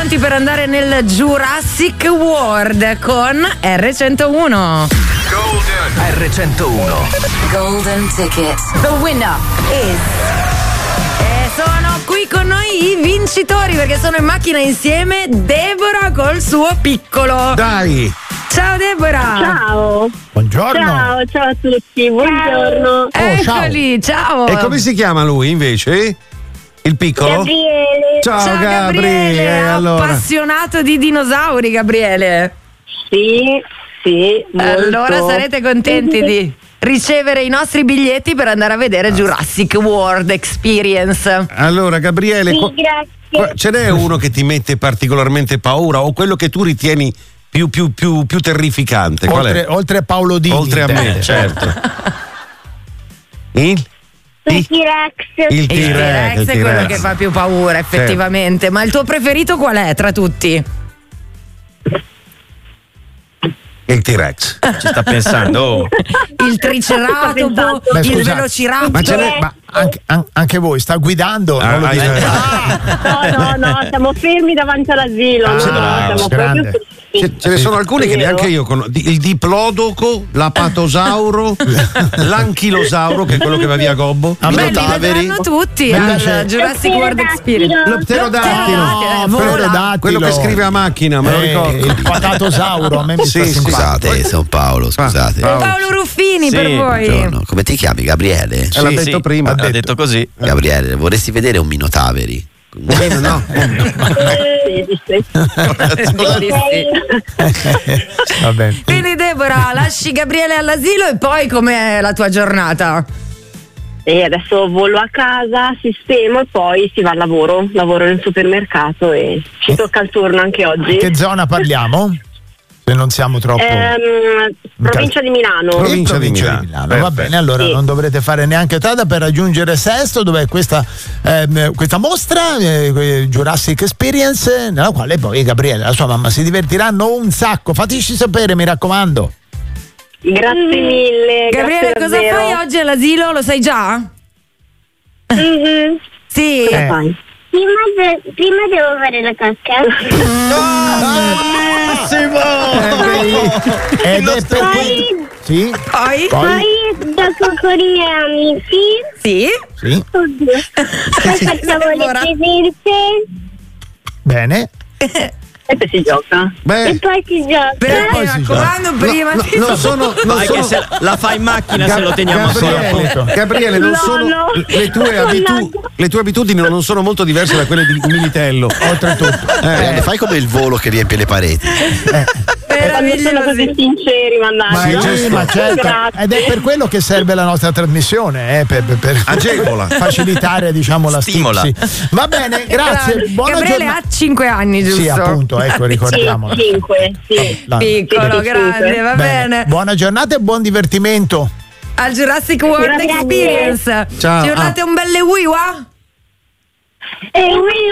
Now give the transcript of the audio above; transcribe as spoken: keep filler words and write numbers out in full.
pronti per andare nel Jurassic World con erre centouno. Golden erre centouno. Golden ticket. The winner is... E sono qui con noi i vincitori perché sono in macchina insieme Deborah col suo piccolo. Dai! Ciao Deborah! Ciao! Buongiorno! Ciao, ciao a tutti, buongiorno! Oh, Eccoli, ciao! E come si chiama lui invece? Il piccolo? Gabriele! Ciao, Ciao Gabri! Gabriele, Eh, allora. appassionato di dinosauri, Gabriele. Sì, sì, molto. Allora sarete contenti di ricevere i nostri biglietti per andare a vedere Jurassic World Experience. Allora, Gabriele, Sì, qu- grazie. qu- ce n'è uno che ti mette particolarmente paura o quello che tu ritieni più, più, più, più terrificante? Qual Oltre, è? oltre a Paolo Dini. Oltre a me, certo. Il? Il T-Rex. Il Il T-Rex, T-Rex il è quello T-Rex. che fa più paura effettivamente. Ma il tuo preferito qual è tra tutti? Il T-Rex. Ci sta pensando. Il triceratopo, Beh, il scusate, velociraptor. Ma ce n'è, Ma anche, an- anche voi sta guidando? Ah, non lo hai- dite? No, no, no, siamo fermi davanti all'asilo. Ah, no, bravo, siamo grande. proprio fermi. Ce, ce ne sono alcuni che neanche io conosco. Il diplodoco, l'apatosauro, l'anchilosauro, che è quello che va via Gobbo. A me Beh, li Minotaveri. vedranno tutti Mi al piace- Jurassic World Experience. Lo pterodattilo. No, No, vola. pterodattilo. Quello che scrive a macchina, me lo Eh, ricordo. il patatosauro, a me mi sta Sì, simpatico. Scusate, sono Paolo, scusate. Ah, Paolo Ruffini Sì, per voi. Buongiorno. Come ti chiami? Gabriele? Eh, l'ha Sì, detto sì, prima. ha Ha detto così. Gabriele, vorresti vedere un Minotaveri? Eh, no. Eh, sì, sì. Va bene. Quindi Deborah, lasci Gabriele all'asilo e poi com'è la tua giornata? E adesso volo a casa, sistemo e poi si va al lavoro. Lavoro nel supermercato e ci tocca il turno anche oggi. Che zona parliamo? Se non siamo troppo. Ehm, provincia di Milano. Provincia di Provincia Milano. Va Perfetto. bene, allora Sì. non dovrete fare neanche strada per raggiungere Sesto, dove è questa, ehm, questa mostra, eh, Jurassic Experience, nella quale poi Gabriele e la sua mamma si divertiranno un sacco. Fateci sapere, mi raccomando. Grazie mille. Gabriele, grazie cosa davvero. fai oggi all'asilo? Lo sai già? Mhm. Sì. Eh. Fai. Prima, de- prima devo fare la cacca. Ed è per Poi, Sì? Poi? Poi? poi gioco con i miei amici. Sì. Sì, Oddio. Poi facciamo le Ora. presenze bene. E poi si gioca. e Beh, poi si gioca. Però poi mi si raccomando, prima no, di non sono, non Vai sono che se la fa in macchina se lo teniamo solo. Gabriele, Gabriele, non No, sono no. le tue, No, abitu- no. le tue abitudini non sono molto diverse da quelle di Militello. Oltretutto. Eh, fai come il volo che riempie le pareti. Quando sono così meravigliosi. sinceri, Ma, mannaggia. sì, ma certo. Grazie. Ed è per quello che serve la nostra trasmissione, eh, per, per- per Agevola. facilitare, diciamo, la Stimola. sti- sì. Va bene, grazie. Buona Gabriele giornata. ha cinque anni, giusto? Sì, appunto, ecco, ricordiamolo. Sì, cinque, sì. La- Piccolo, Sì, grande, va bene. Buona giornata e buon divertimento. Al Jurassic World Grazie. Experience. Ciao. Ci urlate un belle wiwa? E ui